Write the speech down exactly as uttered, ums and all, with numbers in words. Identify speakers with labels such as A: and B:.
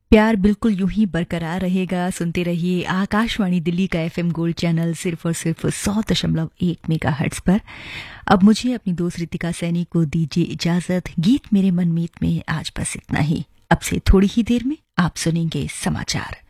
A: प्यार बिल्कुल यूं ही बरकरार रहेगा। सुनते रहिए आकाशवाणी दिल्ली का एफएम गोल्ड चैनल सिर्फ और सिर्फ सौ दशमलव एक मेगा हर्ट्स पर। अब मुझे अपनी दोस्त रितिका सैनी को दीजिए इजाजत। गीत मेरे मनमीत में आज बस इतना ही। अब से थोड़ी ही देर में आप सुनेंगे समाचार।